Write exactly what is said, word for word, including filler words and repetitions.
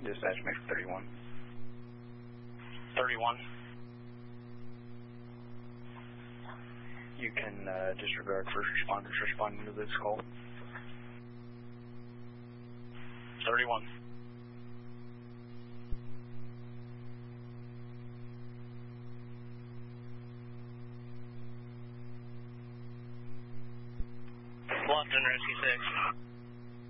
Dispatch make thirty-one. thirty-one. You can uh, disregard first responders responding to this call. thirty-one. Bluffton, Rescue six.